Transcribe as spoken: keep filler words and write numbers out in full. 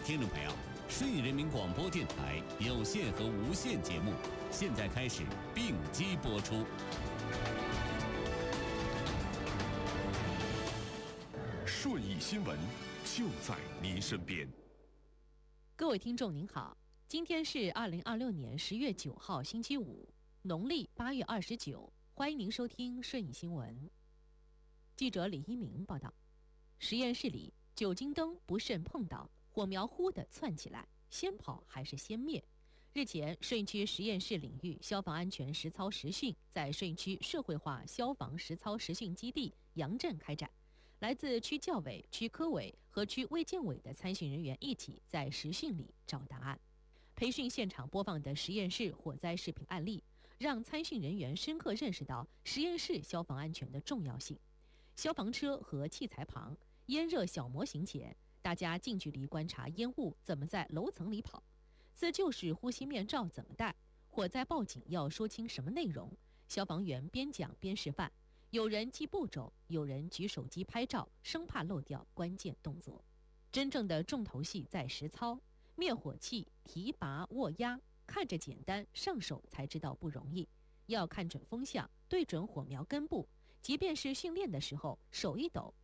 听众朋友，顺义人民广播电台有线和无线节目现在开始并机播出。 顺义新闻就在您身边。 各位听众您好，今天是二零二六年十月九号星期五，农历八月二十九，欢迎您收听顺义新闻。记者李一鸣报道，实验室里酒精灯不慎碰到，火苗忽地窜起来，先跑还是先灭？日前，顺义区实验室领域消防安全实操实训在顺义区社会化消防实操实训基地杨镇开展。来自区教委、区科委和区卫健委的参训人员一起在实训里找答案。培训现场播放的实验室火灾视频案例，让参训人员深刻认识到实验室消防安全的重要性。消防车和器材旁，烟热小模型前，大家近距离观察烟雾怎么在楼层里跑，自救式呼吸面罩怎么戴，火灾报警要说清什么内容，消防员边讲边示范。有人记步骤，有人举手机拍照，生怕漏掉关键动作。真正的重头戏在实操，灭火器提拔握压，看着简单，上手才知道不容易。要看准风向，对准火苗根部，即便是训练的时候手一抖，